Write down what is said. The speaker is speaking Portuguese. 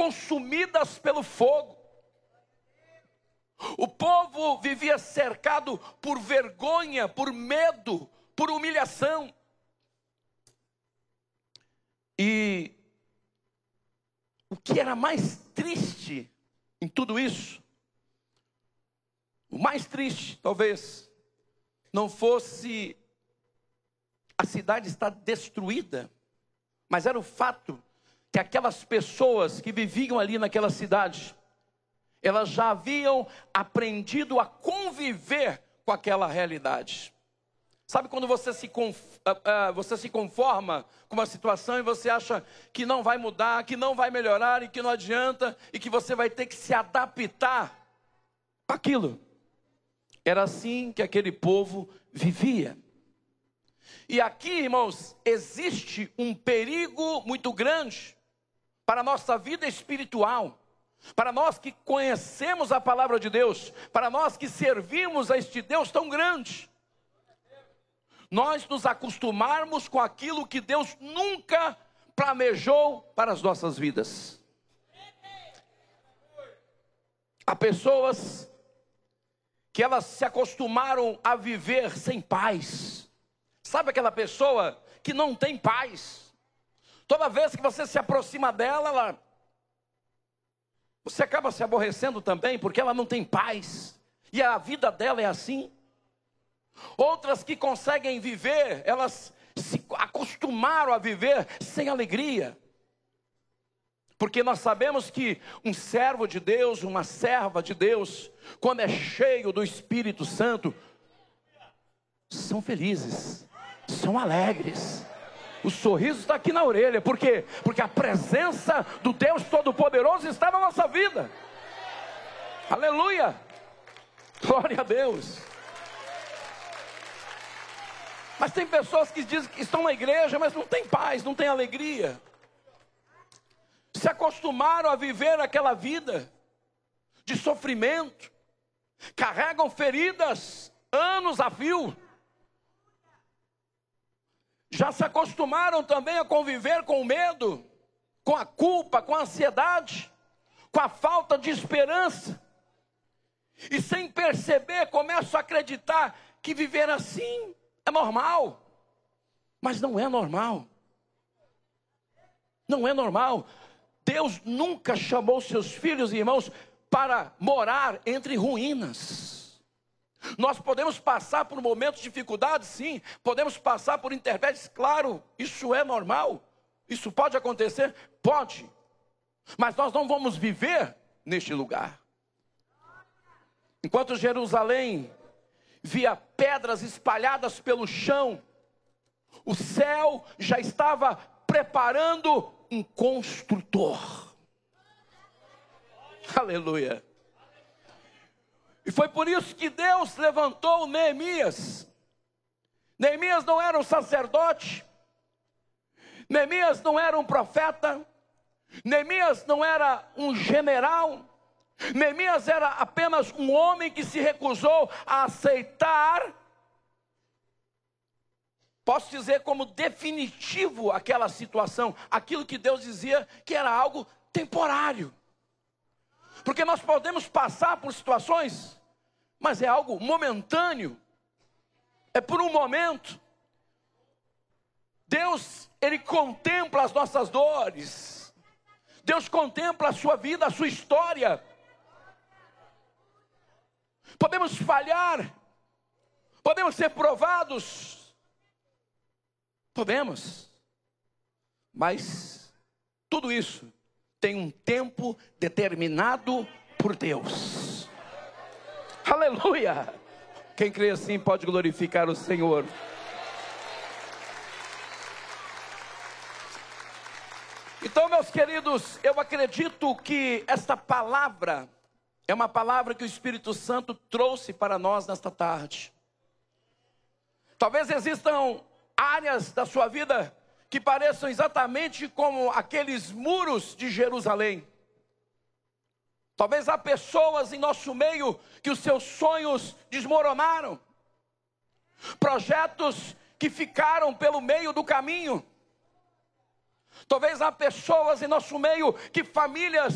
consumidas pelo fogo. O povo vivia cercado por vergonha, por medo, por humilhação. E o que era mais triste em tudo isso, o mais triste talvez, não fosse a cidade estar destruída, mas era o fato que aquelas pessoas que viviam ali naquela cidade, elas já haviam aprendido a conviver com aquela realidade. Sabe quando você se conforma com uma situação e você acha que não vai mudar, que não vai melhorar e que não adianta e que você vai ter que se adaptar àquilo? Era assim que aquele povo vivia. E aqui, irmãos, existe um perigo muito grande para a nossa vida espiritual. Para nós que conhecemos a palavra de Deus, para nós que servimos a este Deus tão grande, nós nos acostumarmos com aquilo que Deus nunca planejou para as nossas vidas. Há pessoas que elas se acostumaram a viver sem paz. Sabe aquela pessoa que não tem paz? Toda vez que você se aproxima dela, você acaba se aborrecendo também, porque ela não tem paz. E a vida dela é assim. Outras que conseguem viver, elas se acostumaram a viver sem alegria. Porque nós sabemos que um servo de Deus, uma serva de Deus, quando é cheio do Espírito Santo, são felizes, são alegres. O sorriso está aqui na orelha. Por quê? Porque a presença do Deus Todo-Poderoso está na nossa vida. Aleluia! Glória a Deus! Mas tem pessoas que dizem que estão na igreja, mas não tem paz, não tem alegria. Se acostumaram a viver aquela vida de sofrimento. Carregam feridas anos a fio. Já se acostumaram também a conviver com o medo, com a culpa, com a ansiedade, com a falta de esperança. E sem perceber, começam a acreditar que viver assim é normal. Mas não é normal. Não é normal. Deus nunca chamou seus filhos e irmãos para morar entre ruínas. Nós podemos passar por momentos de dificuldade, sim. Podemos passar por intempéries, claro. Isso é normal. Isso pode acontecer? Pode. Mas nós não vamos viver neste lugar. Enquanto Jerusalém via pedras espalhadas pelo chão, o céu já estava preparando um construtor. Aleluia. E foi por isso que Deus levantou Neemias. Neemias não era um sacerdote. Neemias não era um profeta. Neemias não era um general. Neemias era apenas um homem que se recusou a aceitar, posso dizer como definitivo aquela situação, aquilo que Deus dizia que era algo temporário. Porque nós podemos passar por situações, mas é algo momentâneo, é por um momento. Deus, Ele contempla as nossas dores, Deus contempla a sua vida, a sua história. Podemos falhar, podemos ser provados, podemos, mas tudo isso tem um tempo determinado por Deus. Aleluia! Quem crê assim pode glorificar o Senhor. Então, meus queridos, eu acredito que esta palavra é uma palavra que o Espírito Santo trouxe para nós nesta tarde. Talvez existam áreas da sua vida que pareçam exatamente como aqueles muros de Jerusalém. Talvez há pessoas em nosso meio que os seus sonhos desmoronaram. Projetos que ficaram pelo meio do caminho. Talvez há pessoas em nosso meio que famílias